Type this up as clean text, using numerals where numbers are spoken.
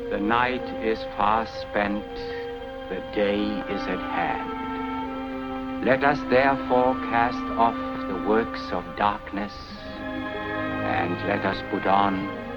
The night is far spent, the day is at hand. Let us therefore cast off the works of darkness, and let us put on